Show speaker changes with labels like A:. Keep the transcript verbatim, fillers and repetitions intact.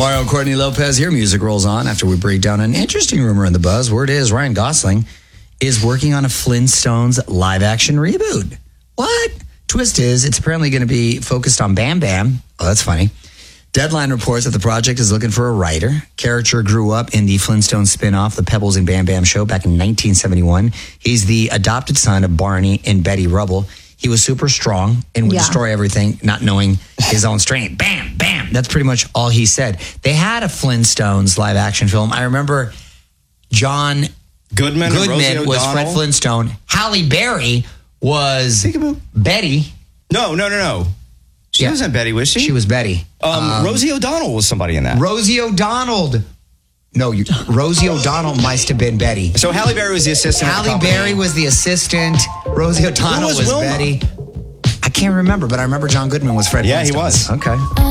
A: Mario and Courtney Lopez here. Music rolls on after we break down an interesting rumor in the buzz. Word is Ryan Gosling is working on a Flintstones live-action reboot. What? Twist is it's apparently going to be focused on Bam Bam. Oh, that's funny. Deadline reports that the project is looking for a writer. Character grew up in the Flintstones spin-off, The Pebbles and Bam Bam Show, back in nineteen seventy-one. He's the adopted son of Barney and Betty Rubble. He was super strong and would
B: Yeah.
A: destroy everything, not knowing his own strength. Bam, bam. That's pretty much all he said. They had a Flintstones live action film. I remember John
C: Goodman, and Rosie
A: Goodman was Fred
C: O'Donnell.
A: Flintstone. Halle Berry was
C: Peekaboo.
A: Betty.
C: No, no, no, no. She
A: Yeah.
C: wasn't Betty, was she?
A: She was Betty.
C: Um, Rosie O'Donnell was somebody in that.
A: Rosie O'Donnell. No, you, Rosie O'Donnell must have been Betty.
C: so Halle Berry was the assistant. at the
A: Halle
C: company.
A: Berry was the assistant. Rosie O'Donnell
C: was
A: was,
C: Wilma?
A: Betty. I can't remember, but I remember John Goodman was Fred
C: Yeah, he
A: Flintstone.
C: was.
A: Okay.
D: I